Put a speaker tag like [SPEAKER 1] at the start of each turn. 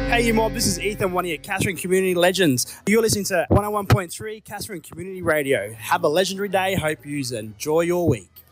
[SPEAKER 1] Hey, you mob, this is Ethan, one of your Katherine Community Legends. You're listening to 101.3 Katherine Community Radio. Have a legendary day. Hope you enjoy your week.